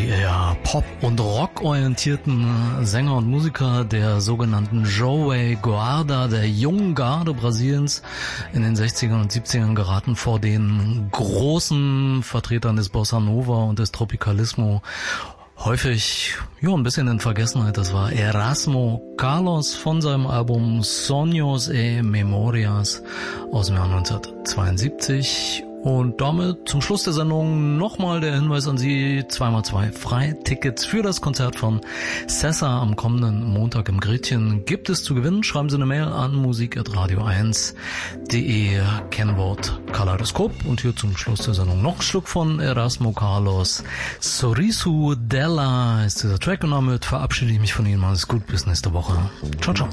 eher Pop- und Rock-orientierten Sänger und Musiker der sogenannten Jovem Guarda, der jungen Garde Brasiliens, in den 60ern und 70ern geraten vor den großen Vertretern des Bossa Nova und des Tropicalismo häufig ein bisschen in Vergessenheit. Das war Erasmo Carlos von seinem Album Sonhos e Memorias aus dem Jahr 1972. Und damit zum Schluss der Sendung nochmal der Hinweis an Sie: 2x2 Freitickets für das Konzert von Sessa am kommenden Montag im Gretchen gibt es zu gewinnen. Schreiben Sie eine Mail an musik@radio1.de, Kennwort Kaleidoskop. Und hier zum Schluss der Sendung noch ein Stück von Erasmo Carlos. Sorriso della ist dieser Track, und damit verabschiede ich mich von Ihnen. Alles gut, bis nächste Woche. Ciao, ciao.